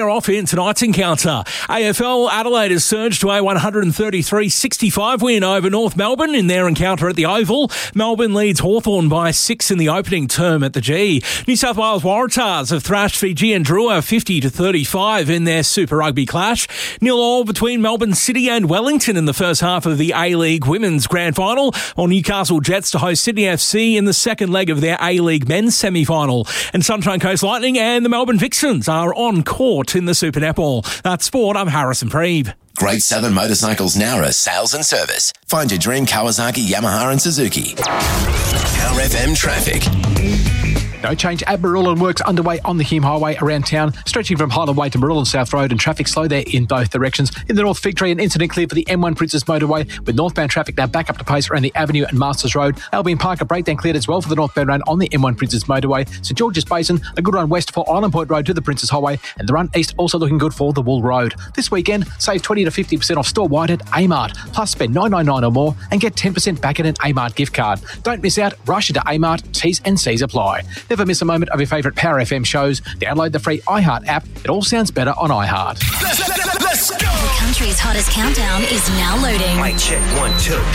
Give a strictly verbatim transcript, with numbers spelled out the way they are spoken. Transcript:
Off in tonight's encounter. A F L Adelaide has surged to a one thirty-three sixty-five win over North Melbourne in their encounter at the Oval. Melbourne leads Hawthorn by six in the opening term at the G. New South Wales Waratahs have thrashed Fijian Drua fifty to thirty-five in their Super Rugby clash. Nil all between Melbourne City and Wellington in the first half of the A-League Women's Grand Final, while Newcastle Jets to host Sydney F C in the second leg of their A-League Men's semi-final. And Sunshine Coast Lightning and the Melbourne Vixens are on court in the Super Netball. That's sport. I'm Harrison Preeb. Great Southern Motorcycles Nowra sales and service. Find your dream Kawasaki, Yamaha and Suzuki. Power F M traffic. No change at Marulan. Works underway on the Hume Highway around town, stretching from Highland Way to Marulan South Road, and traffic slow there in both directions. In the north, Fig Tree, an incident clear for the M one Princess Motorway, with northbound traffic now back up to pace around the Avenue and Masters Road. Albion Park, a breakdown cleared as well for the northbound run on the M one Princess Motorway. St George's Basin, a good run west for Island Point Road to the Princess Highway, and the run east also looking good for the Wool Road. This weekend, save twenty to fifty percent off store-wide at Amart, plus spend nine ninety-nine or more and get ten percent back in an Amart gift card. Don't miss out, rush into Amart, T's and C's apply. Never miss a moment of your favourite Power F M shows. Download the free iHeart app. It all sounds better on iHeart. Let's go! The country's hottest countdown is now loading. Mic check, one, two.